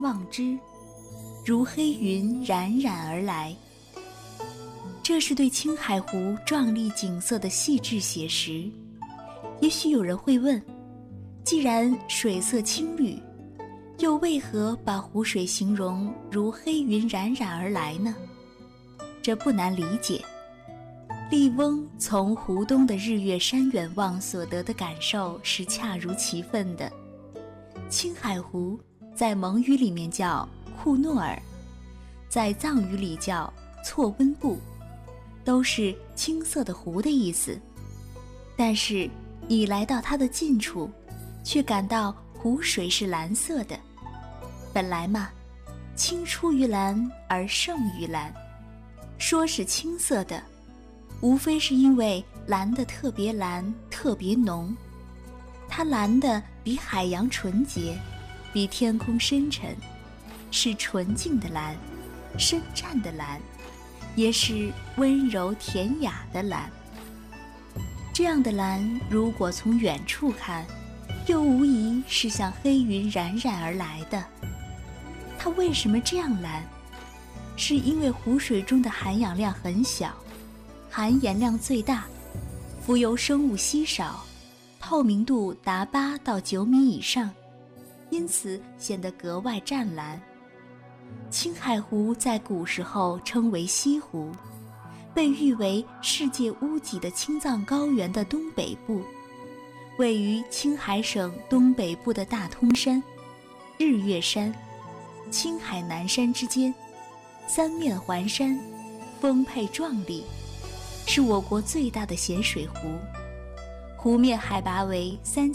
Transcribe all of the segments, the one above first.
望之，如黑云冉冉而来。这是对青海湖壮丽景色的细致写实。也许有人会问，既然水色青绿，又为何把湖水形容如黑云冉冉而来呢？这不难理解。笠翁从湖东的日月山远望所得的感受是恰如其分的。青海湖在蒙语里面叫库诺尔，在藏语里叫措温布，都是青色的湖的意思。但是你来到它的近处，却感到湖水是蓝色的。本来嘛，青出于蓝而胜于蓝，说是青色的，无非是因为蓝的特别蓝，特别浓。它蓝的比海洋纯洁，比天空深沉，是纯净的蓝，深湛的蓝，也是温柔恬雅的蓝。这样的蓝，如果从远处看，又无疑是像黑云冉冉而来的。它为什么这样蓝？是因为湖水中的含氧量很小，含盐量最大，浮游生物稀少，透明度达8到9米以上，因此显得格外湛蓝。青海湖在古时候称为西湖，被誉为世界屋脊的青藏高原的东北部，位于青海省东北部的大通山、日月山、青海南山之间，三面环山，丰沛壮丽，是我国最大的咸水湖。湖面海拔为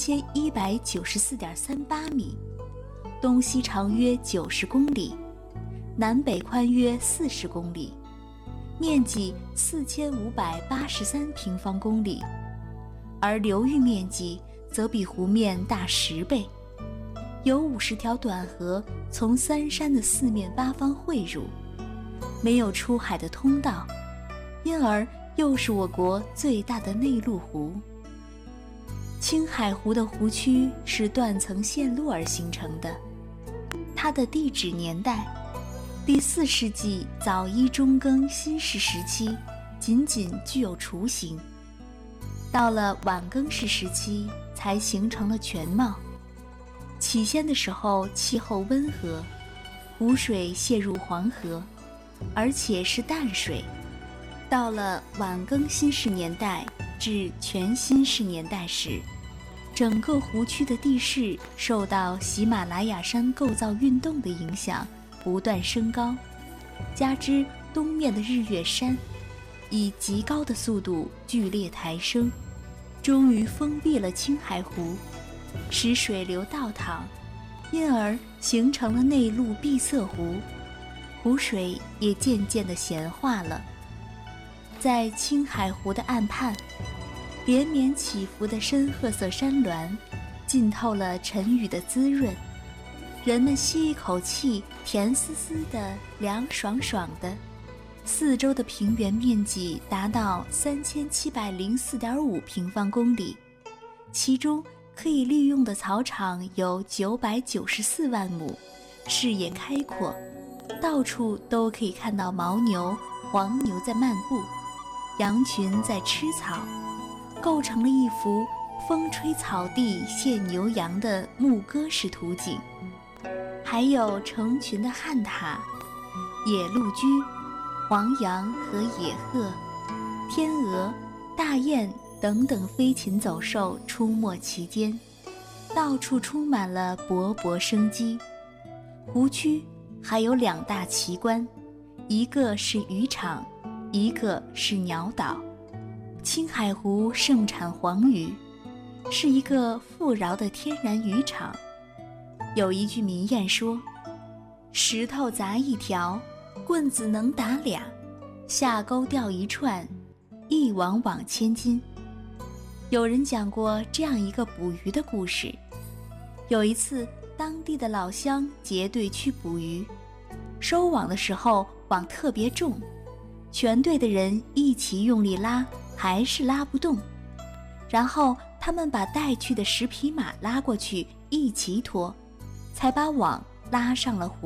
3194.38米，东西长约90公里，南北宽约40公里，面积4583平方公里，而流域面积则比湖面大10倍，有50条短河从三山的四面八方汇入，没有出海的通道，因而又是我国最大的内陆湖。青海湖的湖区是断层陷落而形成的，它的地质年代，第4世纪早一中更新世时期仅具有雏形，到了晚更世时期才形成了全貌。起先的时候气候温和，湖水泄入黄河，而且是淡水。到了晚更新世年代至全新世年代时，整个湖区的地势受到喜马拉雅山构造运动的影响不断升高，加之东面的日月山以极高的速度剧烈抬升，终于封闭了青海湖，使水流倒淌，因而形成了内陆闭塞湖，湖水也渐渐地咸化了。在青海湖的岸畔，连绵起伏的深褐色山峦浸透了晨雨的滋润，人们吸一口气，甜丝丝的，凉爽爽的。四周的平原面积达到3704.5平方公里，其中可以利用的草场有994万亩，视野开阔，到处都可以看到牦牛、黄牛在漫步，羊群在吃草，构成了一幅风吹草低见牛羊的牧歌式图景。还有成群的旱獭、野鹿居、黄羊和野鹤、天鹅、大雁等等飞禽走兽出没其间，到处充满了勃勃生机。湖区还有2大奇观，一个是渔场，一个是鸟岛。青海湖盛产黄鱼，是一个富饶的天然渔场。有一句民谚说，石头砸一条，棍子能打俩，下钩钓一串，一网网千斤。有人讲过这样一个捕鱼的故事。有一次，当地的老乡结队去捕鱼，收网的时候网特别重，全队的人一起用力拉，还是拉不动。然后他们把带去的10匹马拉过去，一起拖，才把网拉上了